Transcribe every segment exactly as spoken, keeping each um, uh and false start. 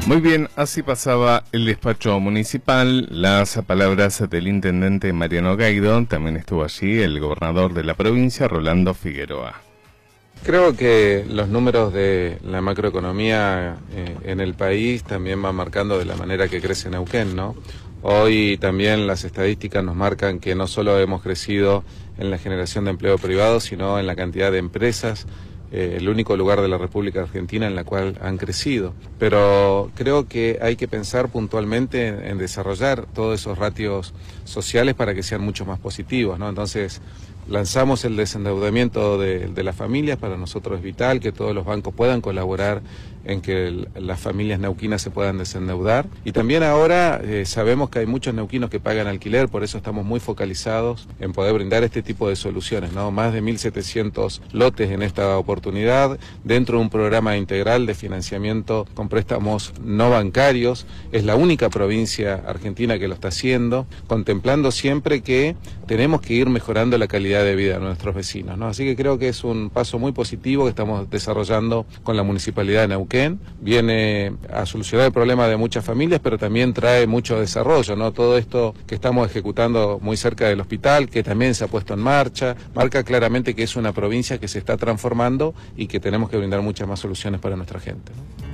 Muy bien, así pasaba el despacho municipal, las palabras del intendente Mariano Gaido. También estuvo allí el gobernador de la provincia, Rolando Figueroa. Creo que los números de la macroeconomía eh, en el país también van marcando de la manera que crece Neuquén, ¿no? Hoy también las estadísticas nos marcan que no solo hemos crecido en la generación de empleo privado, sino en la cantidad de empresas, eh, el único lugar de la República Argentina en la cual han crecido. Pero creo que hay que pensar puntualmente en, en desarrollar todos esos ratios sociales para que sean mucho más positivos, ¿no? Entonces, lanzamos el desendeudamiento de, de las familias. Para nosotros es vital que todos los bancos puedan colaborar en que el, las familias neuquinas se puedan desendeudar. Y también ahora eh, sabemos que hay muchos neuquinos que pagan alquiler, por eso estamos muy focalizados en poder brindar este tipo de soluciones, ¿no? Más de mil setecientos lotes en esta oportunidad, dentro de un programa integral de financiamiento con préstamos no bancarios. Es la única provincia argentina que lo está haciendo, contemplando siempre que tenemos que ir mejorando la calidad de vida de nuestros vecinos, ¿no? Así que creo que es un paso muy positivo que estamos desarrollando con la Municipalidad de Neuquén. Viene a solucionar el problema de muchas familias, pero también trae mucho desarrollo, ¿no? Todo esto que estamos ejecutando muy cerca del hospital, que también se ha puesto en marcha, marca claramente que es una provincia que se está transformando y que tenemos que brindar muchas más soluciones para nuestra gente, ¿no?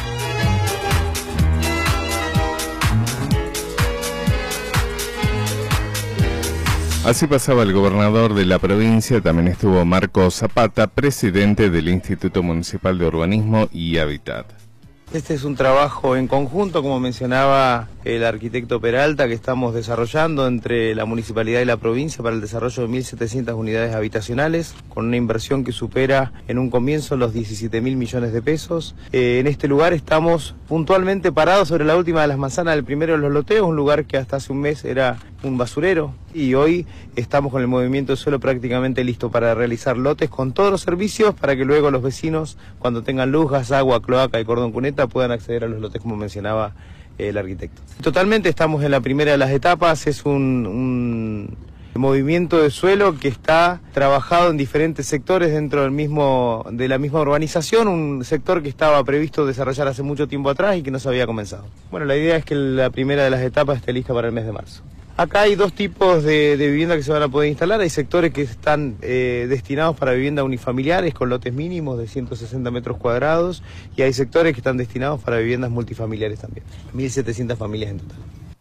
Así pasaba el gobernador de la provincia. También estuvo Marco Zapata, presidente del Instituto Municipal de Urbanismo y Hábitat. Este es un trabajo en conjunto, como mencionaba el arquitecto Peralta, que estamos desarrollando entre la municipalidad y la provincia para el desarrollo de mil setecientas unidades habitacionales, con una inversión que supera en un comienzo los diecisiete mil millones de pesos. Eh, en este lugar estamos puntualmente parados sobre la última de las manzanas del primero de los loteos, un lugar que hasta hace un mes era un basurero, y hoy estamos con el movimiento de suelo prácticamente listo para realizar lotes con todos los servicios para que luego los vecinos, cuando tengan luz, gas, agua, cloaca y cordón cuneta, puedan acceder a los lotes como mencionaba el arquitecto. Totalmente estamos en la primera de las etapas. Es un, un movimiento de suelo que está trabajado en diferentes sectores dentro del mismo, de la misma urbanización, un sector que estaba previsto desarrollar hace mucho tiempo atrás y que no se había comenzado. Bueno, la idea es que la primera de las etapas esté lista para el mes de marzo. Acá hay dos tipos de, de vivienda que se van a poder instalar. Hay sectores que están eh, destinados para viviendas unifamiliares con lotes mínimos de ciento sesenta metros cuadrados, y hay sectores que están destinados para viviendas multifamiliares también. mil setecientas familias en total.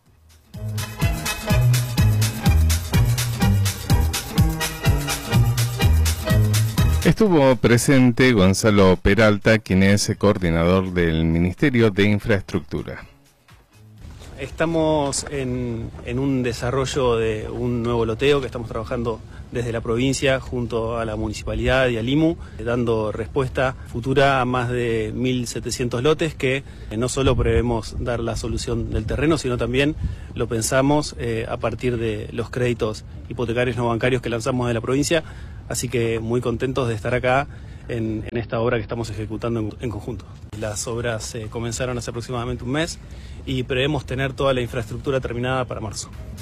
Estuvo presente Gonzalo Peralta, quien es coordinador del Ministerio de Infraestructura. Estamos en, en un desarrollo de un nuevo loteo que estamos trabajando desde la provincia junto a la municipalidad y al I M U, dando respuesta futura a más de mil setecientos lotes que no solo prevemos dar la solución del terreno, sino también lo pensamos eh, a partir de los créditos hipotecarios no bancarios que lanzamos de la provincia, así que muy contentos de estar acá en, en esta obra que estamos ejecutando en, en conjunto. Las obras eh, comenzaron hace aproximadamente un mes y prevemos tener toda la infraestructura terminada para marzo.